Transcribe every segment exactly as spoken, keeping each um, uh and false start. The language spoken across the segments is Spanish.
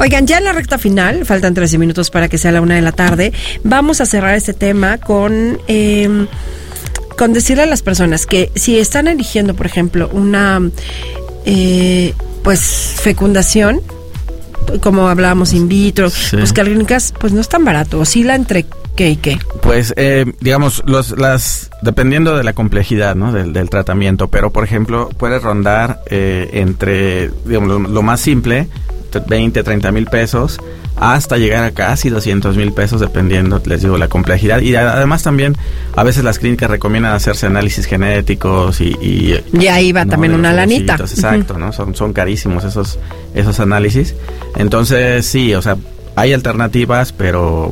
Oigan, ya en la recta final, faltan trece minutos para que sea la una de la tarde, vamos a cerrar este tema con... Eh, con decirle a las personas que si están eligiendo, por ejemplo, una eh, pues fecundación, como hablábamos in vitro, sí. buscar clínicas, pues no es tan barato, oscila entre qué y qué. Pues eh, digamos, los las dependiendo de la complejidad, ¿no? del, del tratamiento, pero por ejemplo puede rondar eh, entre, digamos, lo, lo más simple, veinte, treinta mil pesos, hasta llegar a casi doscientos mil pesos, dependiendo, les digo, la complejidad. Y además también, a veces las clínicas recomiendan hacerse análisis genéticos y... Y, y ahí va, ¿no? también una lanita. Exacto, uh-huh. ¿no? Son, son carísimos esos, esos análisis. Entonces, sí, o sea, hay alternativas, pero...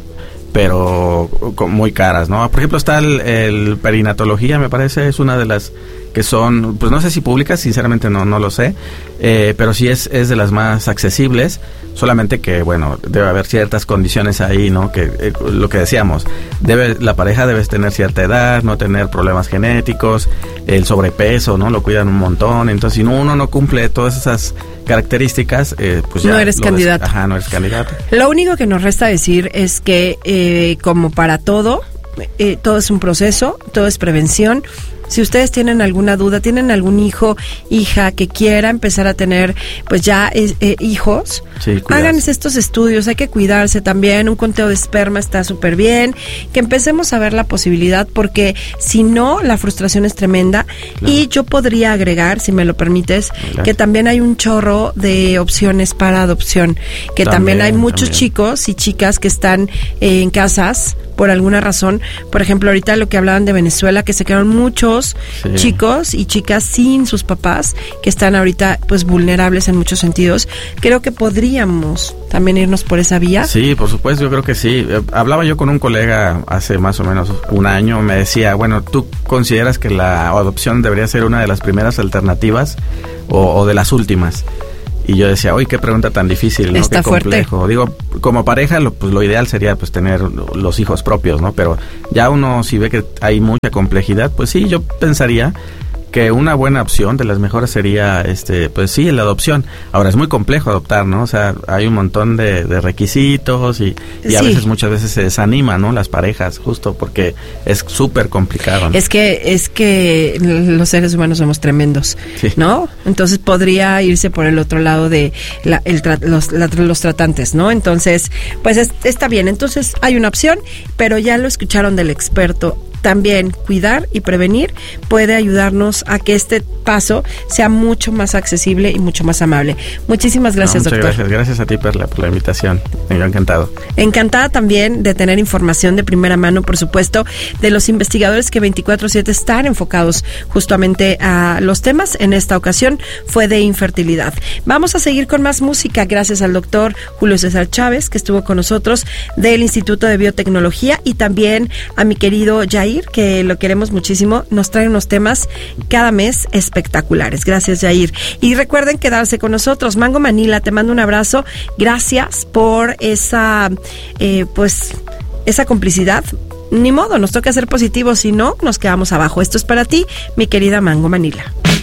pero muy caras, ¿no? Por ejemplo, está el, el perinatología, me parece, es una de las que son, pues no sé si públicas, sinceramente no no lo sé, eh, pero sí es es de las más accesibles, solamente que, bueno, debe haber ciertas condiciones ahí, ¿no? Que eh, lo que decíamos, debe la pareja debe tener cierta edad, no tener problemas genéticos, el sobrepeso, ¿no? Lo cuidan un montón, entonces si no, uno no cumple todas esas características, eh, pues ya... No eres candidato. Des- Ajá, no eres candidato. Lo único que nos resta decir es que, eh, como para todo, eh, todo es un proceso, todo es prevención. Si ustedes tienen alguna duda, tienen algún hijo, hija que quiera empezar a tener, pues ya eh, eh, hijos, sí, hagan estos estudios, hay que cuidarse también, un conteo de esperma está súper bien, que empecemos a ver la posibilidad, porque si no, la frustración es tremenda. Claro. Y yo podría agregar, si me lo permites, claro. que también hay un chorro de opciones para adopción, que también, también hay muchos también. chicos y chicas que están eh, en casas, por alguna razón, por ejemplo, ahorita lo que hablaban de Venezuela, que se quedaron muchos sí. chicos y chicas sin sus papás, que están ahorita pues vulnerables en muchos sentidos. Creo que podríamos también irnos por esa vía. Sí, por supuesto, yo creo que sí. Hablaba yo con un colega hace más o menos un año, me decía, bueno, ¿tú consideras que la adopción debería ser una de las primeras alternativas o, o de las últimas? Y yo decía, uy, qué pregunta tan difícil, ¿no? Está qué complejo. Fuerte. Digo, como pareja, lo, pues lo ideal sería pues tener los hijos propios, ¿no? Pero ya uno, si ve que hay mucha complejidad, pues sí, yo pensaría que una buena opción, de las mejores, sería, este, pues sí, la adopción. Ahora, es muy complejo adoptar, ¿no? O sea, hay un montón de, de requisitos y, y sí. a veces, muchas veces se desaniman, ¿no? Las parejas, justo porque es súper complicado, ¿no? Es que, es que los seres humanos somos tremendos, sí. ¿no? Entonces podría irse por el otro lado de la, el tra- los, la, los tratantes, ¿no? Entonces, pues es, está bien. Entonces, hay una opción, pero ya lo escucharon del experto. También cuidar y prevenir puede ayudarnos a que este paso sea mucho más accesible y mucho más amable. Muchísimas gracias, no, muchas doctor. Gracias, gracias a ti, Perla, por la invitación. Me ha encantado. Encantada también de tener información de primera mano, por supuesto, de los investigadores que veinticuatro siete están enfocados justamente a los temas. En esta ocasión fue de infertilidad. Vamos a seguir con más música, gracias al doctor Julio César Chávez, que estuvo con nosotros del Instituto de Biotecnología, y también a mi querido Jair, que lo queremos muchísimo, nos trae unos temas cada mes espectaculares. Gracias, Jair. Y recuerden quedarse con nosotros. Mango Manila, te mando un abrazo. Gracias por esa, eh, pues, esa complicidad. Ni modo, nos toca ser positivos, si no, nos quedamos abajo. Esto es para ti, mi querida Mango Manila.